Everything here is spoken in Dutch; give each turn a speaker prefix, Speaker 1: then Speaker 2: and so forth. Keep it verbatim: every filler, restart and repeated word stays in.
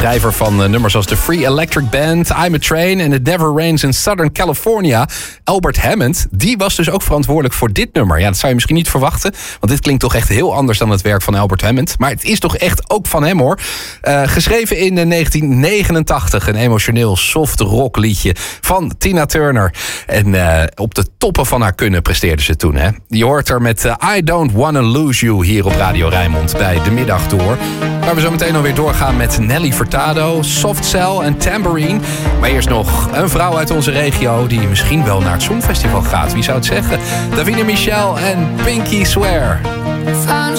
Speaker 1: schrijver van uh, nummers als The Free Electric Band, I'm a Train en It Never Rains in Southern California. Albert Hammond, die was dus ook verantwoordelijk voor dit nummer. Ja, dat zou je misschien niet verwachten, want dit klinkt toch echt heel anders dan het werk van Albert Hammond. Maar het is toch echt ook van hem, hoor. Uh, geschreven in uh, negentien negenentachtig, een emotioneel soft rock liedje van Tina Turner. En uh, op de toppen van haar kunnen presteerde ze toen, hè. Je hoort er met uh, I Don't Wanna Lose You hier op Radio Rijnmond bij De Middag Door. Waar we zo meteen alweer doorgaan met Nelly Furtado, Soft Cell en Tambourine. Maar eerst nog een vrouw uit onze regio die misschien wel naar het Songfestival gaat. Wie zou het zeggen? Davina Michel en Pinky Swear.